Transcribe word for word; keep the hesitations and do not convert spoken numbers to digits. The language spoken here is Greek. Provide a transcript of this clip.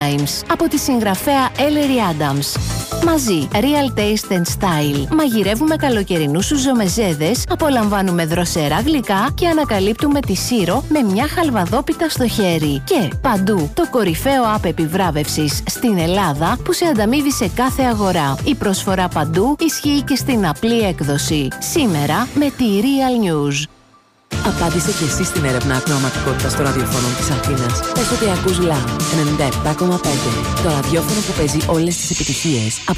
Times από τη συγγραφέα Ellery Adams. Μαζί, Real Taste and Style. Μαγειρεύουμε καλοκαιρινούς σουζομεζέδες, απολαμβάνουμε δροσερά γλυκά και ανακαλύπτουμε τη Σύρο με μια χαλβαδόπιτα στο χέρι. Και παντού, το κορυφαίο app επιβράβευσης στην Ελλάδα που σε ανταμείβει σε κάθε αγορά. Η προσφορά παντού ισχύει και στην απλή έκδοση. Σήμερα με τη Real News. Απάντησε και εσύ στην έρευνα ακροαματικότητας των ραδιοφώνων της Αθήνας. Πες ότι ακούς Λαμπ ενενήντα επτά κόμμα πέντε. Το ραδιόφωνο που παίζει όλες τις επιτυχίες από